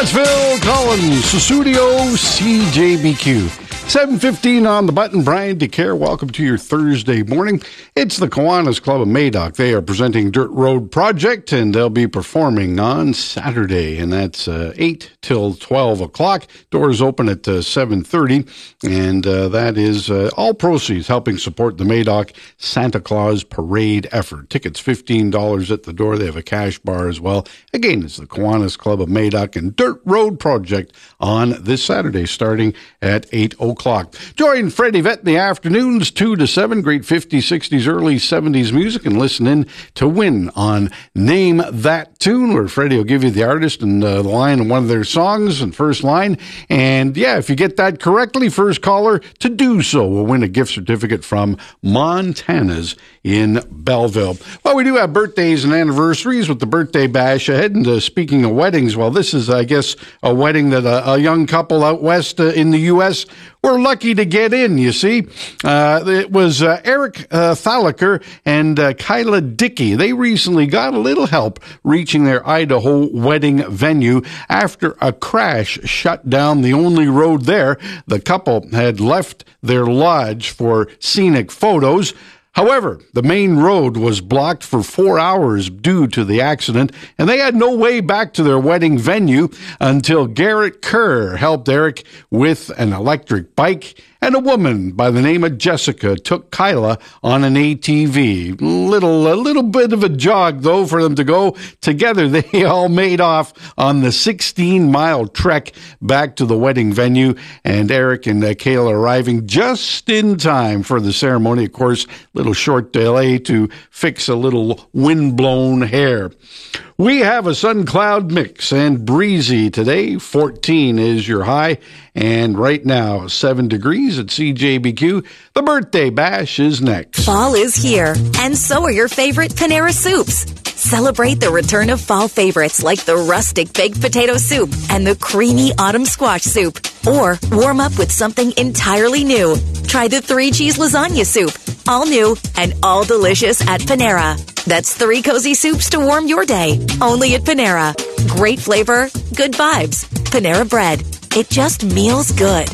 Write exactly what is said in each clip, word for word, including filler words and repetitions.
That's Phil Collins, Studio C J B Q. seven fifteen on the button. Brian DeCare, welcome to your Thursday morning. It's the Kiwanis Club of Madoc. They are presenting Dirt Road Project, and they'll be performing on Saturday, and that's uh, eight till twelve o'clock. Doors open at uh, seven thirty, and uh, that is uh, all proceeds helping support the Madoc Santa Claus Parade effort. Tickets fifteen dollars at the door. They have a cash bar as well. Again, it's the Kiwanis Club of Madoc and Dirt Road Project on this Saturday starting at eight o'clock. Join Freddie Vett in the afternoons, two to seven. Great fifties, sixties, early seventies music, and listen in to win on Name That Tune, where Freddie will give you the artist and uh, the line of one of their songs and first line. And yeah, if you get that correctly, first caller to do so will win a gift certificate from Montana's in Belleville. Well, we do have birthdays and anniversaries with the birthday bash ahead. And uh, speaking of weddings, well, this is, I guess, a wedding that a, a young couple out west uh, in the U S were lucky to get in, you see. Uh, it was uh, Eric uh, Thalacker and uh, Kyla Dickey. They recently got a little help reaching their Idaho wedding venue after a crash shut down the only road there. The couple had left their lodge for scenic photos. However, the main road was blocked for four hours due to the accident, and they had no way back to their wedding venue until Garrett Kerr helped Eric with an electric bike, and a woman by the name of Jessica took Kyla on an A T V. Little, a little bit of a jog, though, for them to go. Together, they all made off on the sixteen-mile trek back to the wedding venue, and Eric and uh, Kayla arriving just in time for the ceremony. Of course, little short delay to fix a little wind-blown hair. We have a sun-cloud mix and breezy today. fourteen is your high, and right now, seven degrees at C J B Q. The birthday bash is next. Fall is here, and so are your favorite Panera soups. Celebrate the return of fall favorites like the rustic baked potato soup and the creamy autumn squash soup. Or warm up with something entirely new. Try the three cheese lasagna soup. All new and all delicious at Panera. That's three cozy soups to warm your day. Only at Panera. Great flavor, good vibes. Panera Bread. It just meals good.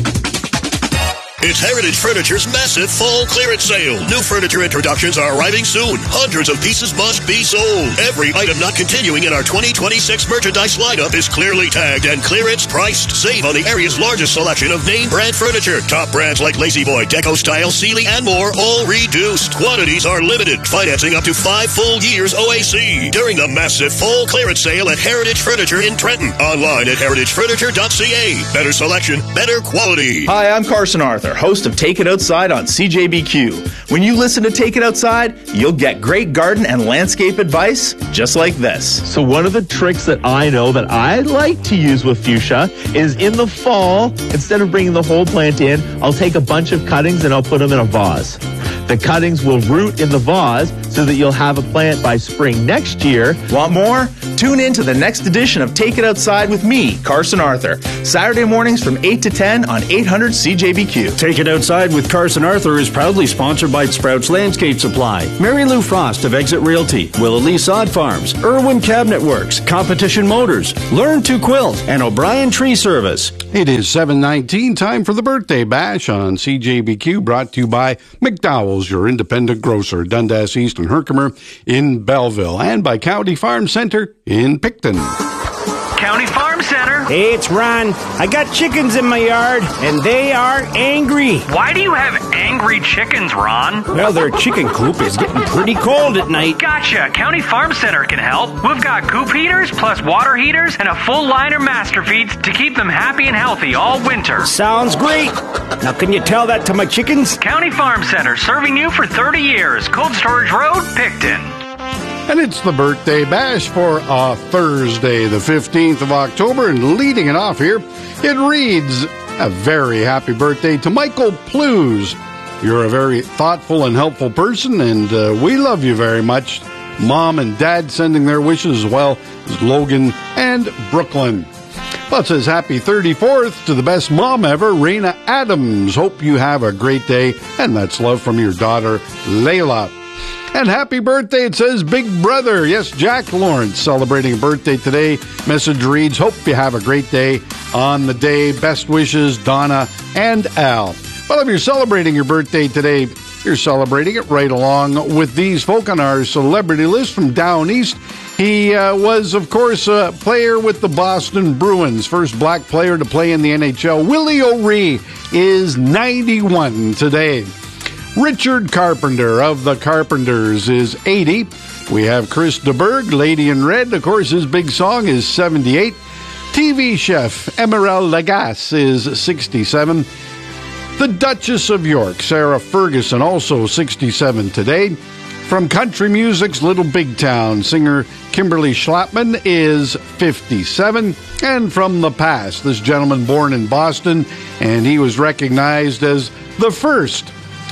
It's Heritage Furniture's massive fall clearance sale. New furniture introductions are arriving soon. Hundreds of pieces must be sold. Every item not continuing in our twenty twenty-six merchandise lineup is clearly tagged and clearance priced. Save on the area's largest selection of name brand furniture. Top brands like Lazy Boy, Deco Style, Sealy, and more, all reduced. Quantities are limited. Financing up to five full years O A C. During the massive fall clearance sale at Heritage Furniture in Trenton. Online at heritage furniture dot c a. Better selection, better quality. Hi, I'm Carson Arthur, host of Take It Outside on C J B Q. When you listen to Take It Outside, you'll get great garden and landscape advice just like this. So one of the tricks that I know that I like to use with fuchsia is in the fall, instead of bringing the whole plant in, I'll take a bunch of cuttings and I'll put them in a vase. The cuttings will root in the vase so that you'll have a plant by spring next year. Want more? Tune in to the next edition of Take It Outside with me, Carson Arthur. Saturday mornings from eight to ten on eight hundred C J B Q. Take It Outside with Carson Arthur is proudly sponsored by Sprouts Landscape Supply, Mary Lou Frost of Exit Realty, Willow Sod Farms, Irwin Cabinet Works, Competition Motors, Learn to Quilt, and O'Brien Tree Service. It is seven nineteen, time for the birthday bash on C J B Q, brought to you by McDowell's, your independent grocer, Dundas East and Herkimer in Belleville, and by County Farm Center in Picton. County Farm Center. Hey, it's Ron. I got chickens in my yard, and they are angry. Why do you have angry chickens, Ron? Well, their chicken coop is getting pretty cold at night. Gotcha. County Farm Center can help. We've got coop heaters, plus water heaters, and a full line of master feeds to keep them happy and healthy all winter. Sounds great. Now, can you tell that to my chickens? County Farm Center, serving you for thirty years. Cold Storage Road, Picton. And it's the birthday bash for uh, Thursday, the fifteenth of October. And leading it off here, it reads, a very happy birthday to Michael Plews. You're a very thoughtful and helpful person, and uh, we love you very much. Mom and Dad sending their wishes, as well as Logan and Brooklyn. Well, it says happy thirty-fourth to the best mom ever, Raina Adams. Hope you have a great day, and that's love from your daughter, Layla. And happy birthday, it says Big Brother. Yes, Jack Lawrence celebrating a birthday today. Message reads, hope you have a great day on the day. Best wishes, Donna and Al. Well, if you're celebrating your birthday today, you're celebrating it right along with these folk on our celebrity list from down east. He uh, was, of course, a player with the Boston Bruins, first black player to play in the N H L. Willie O'Ree is ninety-one today. Richard Carpenter of the Carpenters is eighty. We have Chris de Burgh, Lady in Red. Of course, his big song is seventy-eight. T V chef Emeril Lagasse is sixty-seven. The Duchess of York, Sarah Ferguson, also sixty-seven today. From country music's Little Big Town, singer Kimberly Schlapman is fifty-seven. And from the past, this gentleman born in Boston, and he was recognized as the first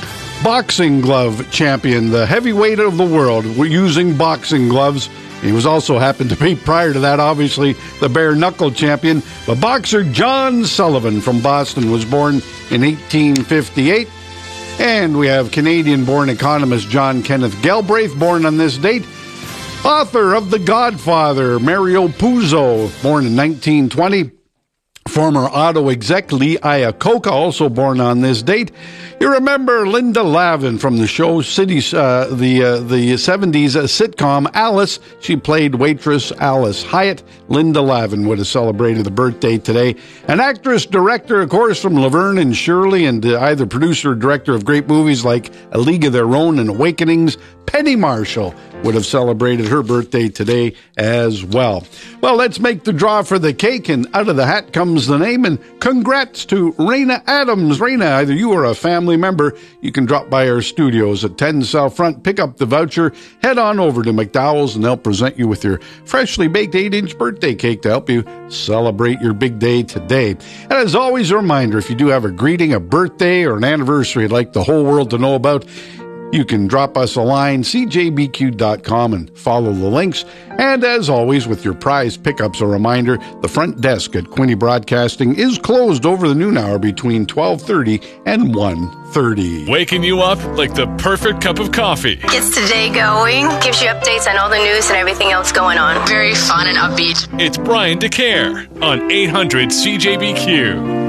boxing glove champion, the heavyweight of the world, using boxing gloves. He was also happened to be, prior to that, obviously, the bare knuckle champion. But boxer John Sullivan from Boston was born in eighteen fifty-eight. And we have Canadian-born economist John Kenneth Galbraith, born on this date. Author of The Godfather, Mario Puzo, born in nineteen twenty. Former auto exec Lee Iacocca, also born on this date. You remember Linda Lavin from the show Cities, uh, the uh, the seventies sitcom Alice. She played waitress Alice Hyatt. Linda Lavin would have celebrated the birthday today. An actress, director, of course, from Laverne and Shirley, and uh, either producer or director of great movies like A League of Their Own and Awakenings. Penny Marshall would have celebrated her birthday today as well. Well, let's make the draw for the cake, and out of the hat comes the name, and congrats to Raina Adams. Raina, either you or a family member, you can drop by our studios at ten South Front, pick up the voucher, head on over to McDowell's, and they'll present you with your freshly baked eight-inch birthday cake to help you celebrate your big day today. And as always, a reminder, if you do have a greeting, a birthday, or an anniversary you'd like the whole world to know about, you can drop us a line, c j b q dot com, and follow the links. And as always, with your prize pickups, a reminder, the front desk at Quinte Broadcasting is closed over the noon hour between twelve thirty and one thirty. Waking you up like the perfect cup of coffee. Gets the day going, gives you updates on all the news and everything else going on. Very fun and upbeat. It's Brian DeCare on eight hundred C J B Q.